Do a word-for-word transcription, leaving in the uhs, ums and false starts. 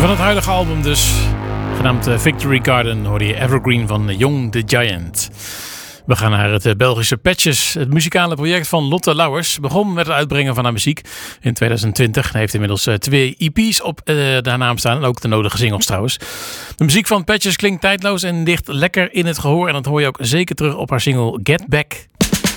Van het huidige album dus, genaamd Victory Garden, hoorde je Evergreen van Young the Giant. We gaan naar het Belgische Patches. Het muzikale project van Lotte Lauwers begon met het uitbrengen van haar muziek in tweeduizend twintig. Hij heeft inmiddels twee E P's op uh, haar naam staan en ook de nodige singles trouwens. De muziek van Patches klinkt tijdloos en ligt lekker in het gehoor. En dat hoor je ook zeker terug op haar single Get Back